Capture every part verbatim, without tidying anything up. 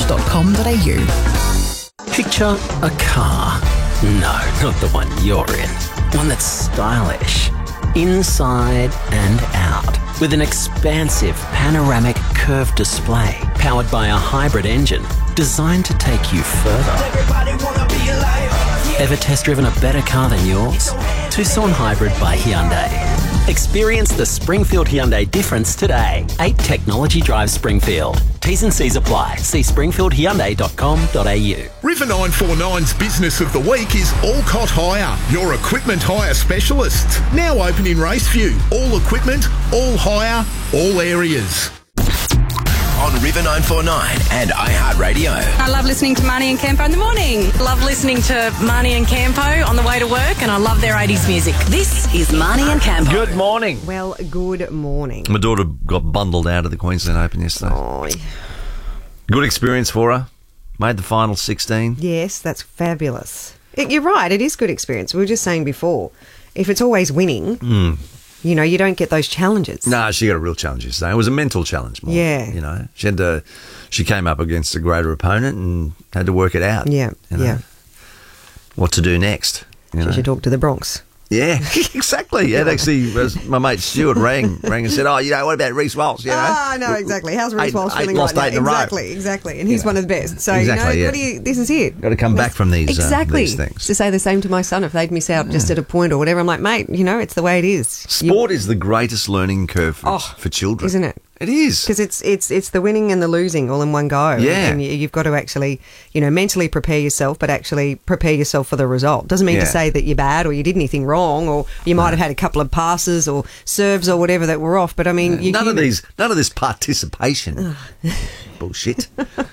dot com dot a u. Picture a car. No, not the one you're in. One that's stylish, inside and out, with an expansive panoramic curved display powered by a hybrid engine designed to take you further. Ever test driven a better car than yours? Tucson Hybrid by Hyundai. Experience the Springfield Hyundai difference today. eight Technology Drive Springfield. T's and C's apply. See springfield hyundai dot com dot a u. River nine four nine's Business of the Week is Alcott Hire, your equipment hire specialist. Now open in Raceview. All equipment, all hire, all areas. On River nine four nine and iHeartRadio. I love listening to Marnie and Campo in the morning. Love listening to Marnie and Campo on the way to work, and I love their eighties music. This is Marnie and Campo. Good morning. Well, good morning. My daughter got bundled out of the Queensland Open yesterday. Oh, Good experience for her. Made the final sixteen. yes, that's fabulous. It, you're right, it is good experience. We were just saying before, if it's always winning, Mm. you know, you don't get those challenges. No, she got a real challenge yesterday. It was a mental challenge more. Yeah. You know, she had to, she came up against a greater opponent and had to work it out. Yeah, you know, yeah. What to do next. You She know? should talk to the Bronx. Yeah, exactly. Yeah, actually, my mate Stuart rang, rang and said, "Oh, you know, what about Reece Walsh? You know, Ah, no, exactly. How's Reece Eight- Walsh eight feeling lost right eight now? in a row. Exactly, exactly. And he's You know. one of the best. So, Exactly, you know, yeah. what do you, this is it. Got to come back from these, uh, exactly. these things. To say the same to my son if they'd miss out just at a point or whatever. I'm like, mate, you know, it's the way it is. Sport is the greatest learning curve for, Oh, for children, isn't it? It is. Because it's it's it's the winning and the losing all in one go. Yeah. And you, you've got to actually, you know, mentally prepare yourself, but actually prepare yourself for the result. Doesn't mean Yeah. to say that you're bad or you did anything wrong or you might have had a couple of passes or serves or whatever that were off. But I mean, you, none you, of these, none of this participation bullshit.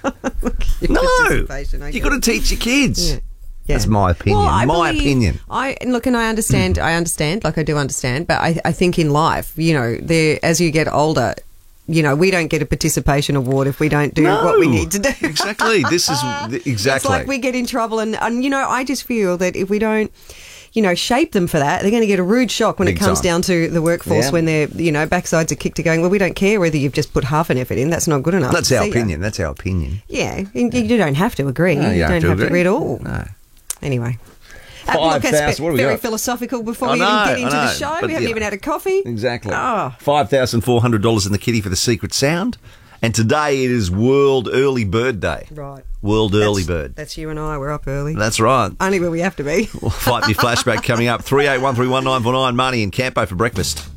No, participation, I you get got to it. teach your kids. Yeah. Yeah. That's my opinion. Well, I my believe- opinion. I look, and I understand. I understand. Like I do understand, but I, I think in life, you know, there as you get older, you know, we don't get a participation award if we don't do No, what we need to do. Exactly. This is exactly. It's like we get in trouble, and, and you know, I just feel that if we don't, you know, shape them for that, they're going to get a rude shock when Big it comes time. down to the workforce Yeah. when their, you know, backsides are kicked to going, well, we don't care whether you've just put half an effort in. That's not good enough. That's our See ya. opinion. That's our opinion. Yeah, you, you don't have to agree. No, you, you don't to have to agree. agree at all. No. Anyway. Uh, Five look, that's thousand, what have we very got? philosophical before I we know, even get I into the know, show. but We haven't yeah. even had a coffee. Exactly. Oh. Five thousand four hundred dollars in the kitty for the Secret Sound, and today it is World Early Bird Day. Right. World Early That's- Bird. That's you and I. We're up early. That's right. Only where we have to be. We'll fight me flashback coming up. Three eight one three one nine four nine. Marnie and Campo for breakfast.